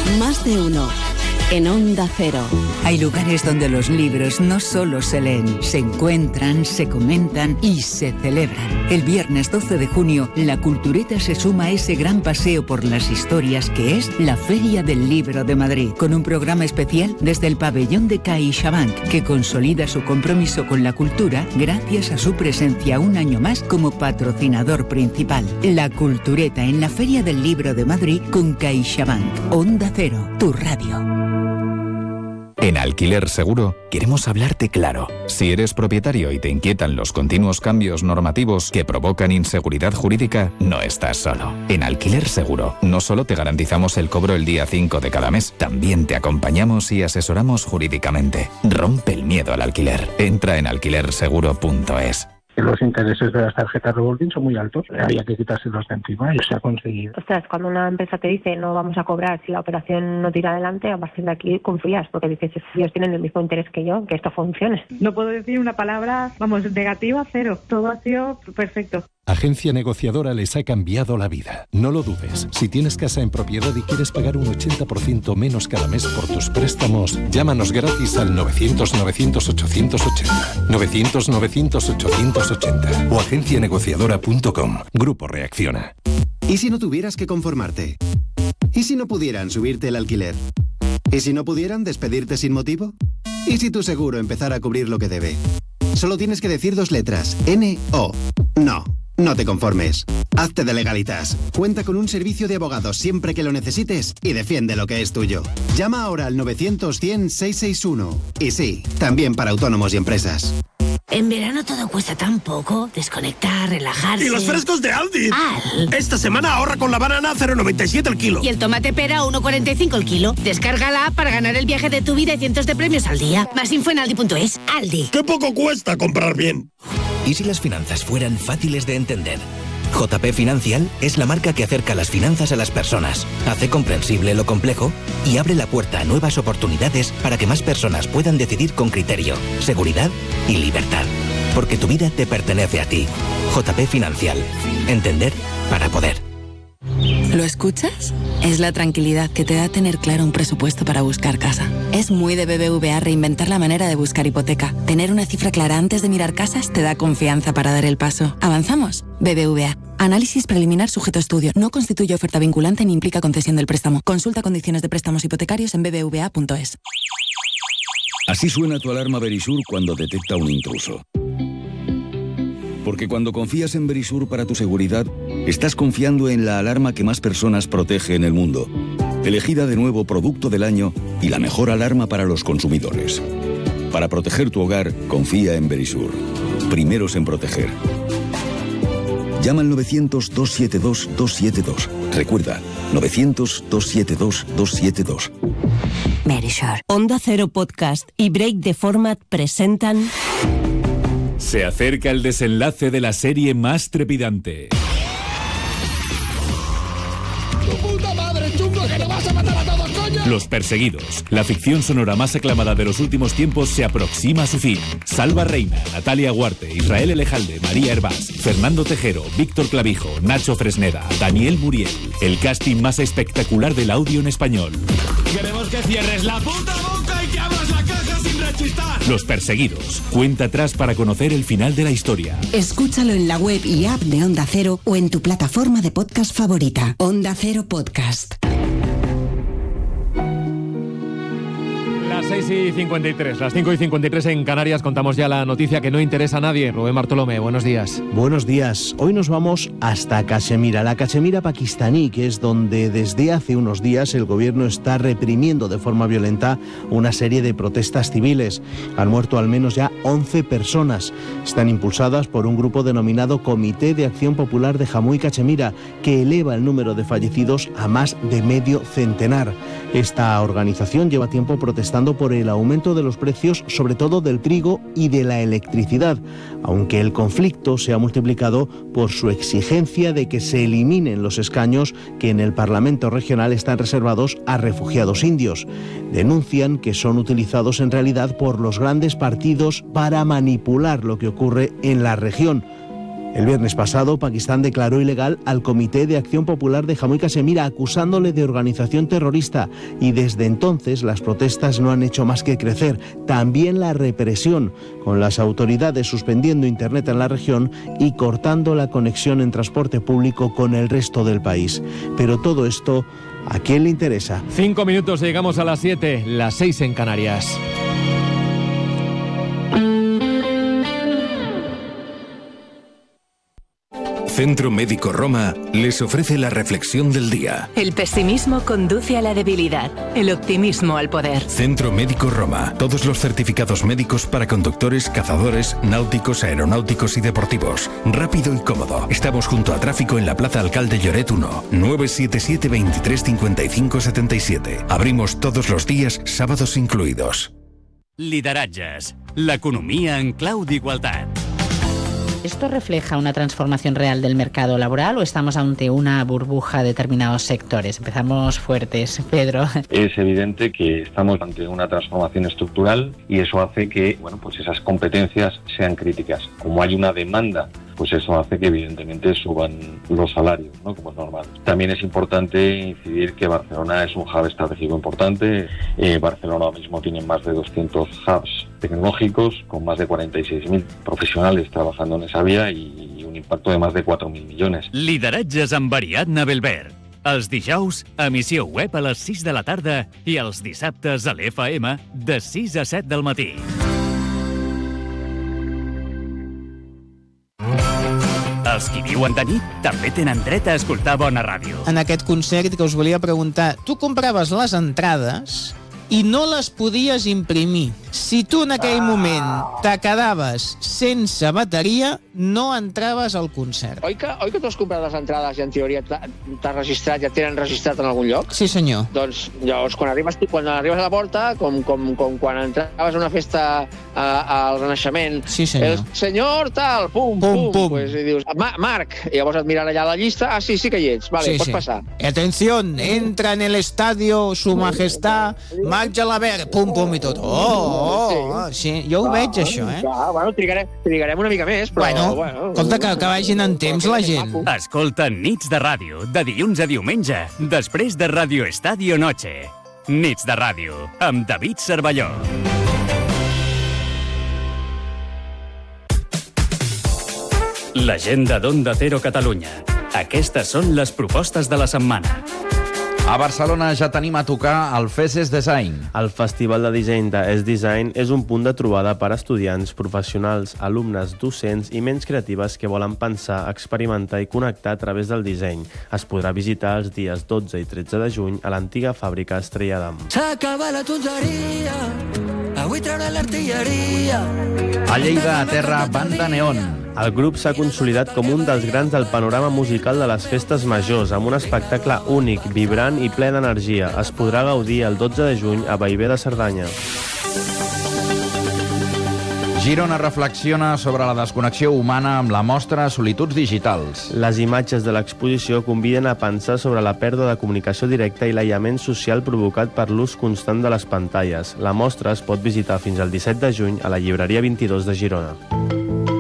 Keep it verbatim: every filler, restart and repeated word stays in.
Más de uno. En Onda Cero. Hay lugares donde los libros no solo se leen, se encuentran, se comentan y se celebran. El viernes doce de junio, la Cultureta se suma a ese gran paseo por las historias que es la Feria del Libro de Madrid, con un programa especial desde el pabellón de CaixaBank, que consolida su compromiso con la cultura gracias a su presencia un año más como patrocinador principal. La Cultureta en la Feria del Libro de Madrid con CaixaBank. Onda Cero, tu radio. En Alquiler Seguro queremos hablarte claro. Si eres propietario y te inquietan los continuos cambios normativos que provocan inseguridad jurídica, no estás solo. En Alquiler Seguro no solo te garantizamos el cobro el día cinco de cada mes, también te acompañamos y asesoramos jurídicamente. Rompe el miedo al alquiler. Entra en alquiler seguro punto es. Los intereses de las tarjetas revolving son muy altos, había que quitárselos de encima y se ha conseguido. Ostras, cuando una empresa te dice no vamos a cobrar si la operación no tira adelante, a partir de aquí confías, porque dices, ellos tienen el mismo interés que yo, que esto funcione. No puedo decir una palabra, vamos, negativa, cero. Todo ha sido perfecto. Agencia Negociadora les ha cambiado la vida. No lo dudes. Si tienes casa en propiedad y quieres pagar un ochenta por ciento menos cada mes por tus préstamos, llámanos gratis al novecientos novecientos ochocientos ochenta. novecientos novecientos ochocientos ochenta o agencia negociadora punto com. Grupo Reacciona. ¿Y si no tuvieras que conformarte? ¿Y si no pudieran subirte el alquiler? ¿Y si no pudieran despedirte sin motivo? ¿Y si tu seguro empezara a cubrir lo que debe? Solo tienes que decir dos letras. N O. No. No te conformes. Hazte de Legalitas. Cuenta con un servicio de abogados siempre que lo necesites y defiende lo que es tuyo. Llama ahora al novecientos cien seiscientos sesenta y uno. Y sí, también para autónomos y empresas. En verano todo cuesta tan poco. Desconectar, relajarse. ¡Y los frescos de Aldi! ¡Al! Esta semana ahorra con la banana a cero coma noventa y siete el kilo. Y el tomate pera a uno coma cuarenta y cinco el kilo. Descarga la app para ganar el viaje de tu vida y cientos de premios al día. Más info en aldi punto es. Aldi. ¡Qué poco cuesta comprar bien! ¿Y si las finanzas fueran fáciles de entender? J P Financial es la marca que acerca las finanzas a las personas, hace comprensible lo complejo y abre la puerta a nuevas oportunidades para que más personas puedan decidir con criterio, seguridad y libertad. Porque tu vida te pertenece a ti. J P Financial. Entender para poder. ¿Lo escuchas? Es la tranquilidad que te da tener claro un presupuesto para buscar casa. Es muy de B B V A reinventar la manera de buscar hipoteca. Tener una cifra clara antes de mirar casas te da confianza para dar el paso. ¿Avanzamos? B B V A. Análisis preliminar sujeto a estudio. No constituye oferta vinculante ni implica concesión del préstamo. Consulta condiciones de préstamos hipotecarios en b b v a punto es. Así suena tu alarma Verisur cuando detecta un intruso. Porque cuando confías en Verisur para tu seguridad, estás confiando en la alarma que más personas protege en el mundo. Elegida de nuevo Producto del Año y la mejor alarma para los consumidores. Para proteger tu hogar, confía en Verisur. Primeros en proteger. Llama al novecientos, dos siete dos, dos siete dos. Recuerda, novecientos, dos siete dos, dos siete dos. Verisur. Onda Cero Podcast y Break the Format presentan... Se acerca el desenlace de la serie más trepidante. ¡Tu puta madre, chungo, que nos vas a matar a todos, coño! Los Perseguidos. La ficción sonora más aclamada de los últimos tiempos se aproxima a su fin. Salva Reina, Natalia Guarte, Israel Elejalde, María Hervás, Fernando Tejero, Víctor Clavijo, Nacho Fresneda, Daniel Muriel. El casting más espectacular del audio en español. Queremos que cierres la puta boca y que abras la caja sin rechistar. Los Perseguidos. Cuenta atrás para conocer el final de la historia. Escúchalo en la web y app de Onda Cero o en tu plataforma de podcast favorita. Onda Cero Podcast. Las seis y cincuenta y tres, las cinco y cincuenta y tres en Canarias, contamos ya la noticia que no interesa a nadie. Rubén Bartolomé, buenos días. Buenos días. Hoy nos vamos hasta Cachemira, la Cachemira pakistaní, que es donde desde hace unos días el gobierno está reprimiendo de forma violenta una serie de protestas civiles. Han muerto al menos ya once personas. Están impulsadas por un grupo denominado Comité de Acción Popular de Jammu y Cachemira, que eleva el número de fallecidos a más de medio centenar. Esta organización lleva tiempo protestando por el aumento de los precios, sobre todo del trigo y de la electricidad, aunque el conflicto se ha multiplicado por su exigencia de que se eliminen los escaños que en el Parlamento regional están reservados a refugiados indios. Denuncian que son utilizados en realidad por los grandes partidos para manipular lo que ocurre en la región. El viernes pasado, Pakistán declaró ilegal al Comité de Acción Popular de Jammu y Casemira, acusándole de organización terrorista, y desde entonces las protestas no han hecho más que crecer. También la represión, con las autoridades suspendiendo Internet en la región y cortando la conexión en transporte público con el resto del país. Pero todo esto, ¿a quién le interesa? Cinco minutos, llegamos a las siete, las seis en Canarias. Centro Médico Roma les ofrece la reflexión del día. El pesimismo conduce a la debilidad, el optimismo al poder. Centro Médico Roma. Todos los certificados médicos para conductores, cazadores, náuticos, aeronáuticos y deportivos. Rápido y cómodo. Estamos junto a Tráfico en la Plaza Alcalde Lloret uno. nueve siete siete, veintitrés cincuenta y cinco setenta y siete. Abrimos todos los días, sábados incluidos. Lideratges. L'economia en clau d'igualtat. ¿Esto refleja una transformación real del mercado laboral o estamos ante una burbuja de determinados sectores? Empezamos fuertes, Pedro. Es evidente que estamos ante una transformación estructural y eso hace que, bueno, pues esas competencias sean críticas. Como hay una demanda, pues eso hace que evidentemente suban los salarios, ¿no? Como es normal. También es importante incidir que Barcelona es un hub estratégico importante. Eh, Barcelona ahora mismo tiene más de doscientos hubs tecnológicos con más de cuarenta y seis mil profesionales trabajando en esa vía y un impacto de más de cuatro mil millones. Lideratges amb Ariadna Belver. Els dijous, emissió web a les sis de la tarda i els dissabtes a l'F M de sis a set del matí. Els qui viuen de nit també tenen dret a escoltar bona ràdio. En aquest concert que us volia preguntar, tu compraves les entrades i no les podies imprimir. Si tu en aquell moment te quedaves sense bateria, no entraves al concert. Oi que, oi que tu has comprat les entrades i en teoria t'has registrat, ja et tenen registrat en algun lloc? Sí, senyor. Doncs llavors, quan arribes, quan arribes a la porta, com, com, com quan entraves a una festa a, al Renaixement, sí, senyor. El senyor tal, pum, pum, pum, pum. Pues, i dius, Marc, i llavors et miren allà a la llista, ah, sí, sí que hi ets, vale, sí, pots sí. passar. Atención, entra en el estadio su majestad Marc Gelabert, pum, pum i tot. Oh, oh, oh, sí, jo ho veig, això, eh? Ah, bueno, trigarem, trigarem una mica més, però... Bueno, bueno escolta, que, que vagin en temps la gent. Escolta Nits de Ràdio, de dilluns a diumenge, després de Radio Estadio Noche. Nits de Ràdio, amb David Cervelló. L'agenda d'Onda Cero Catalunya. Aquestes són les propostes de la setmana. A Barcelona ja tenim a tocar el Feses Design. El Festival de Disseny de Es Design és un punt de trobada per a estudiants, professionals, alumnes, docents i ments creatives que volen pensar, experimentar i connectar a través del disseny. Es podrà visitar els dies dotze i tretze de juny a l'antiga fàbrica Estrella d'Am. S'acaba la tonteria, avui traurà l'artilleria. A Lleida, a terra, Banda Neon. El grup s'ha consolidat com un dels grans del panorama musical de les festes majors, amb un espectacle únic, vibrant i ple d'energia. Es podrà gaudir el dotze de juny a Bellver de Cerdanya. Girona reflexiona sobre la desconnexió humana amb la mostra Solituds Digitals. Les imatges de l'exposició conviden a pensar sobre la pèrdua de comunicació directa i l'aïllament social provocat per l'ús constant de les pantalles. La mostra es pot visitar fins al disset de juny a la llibreria vint-i-dos de Girona.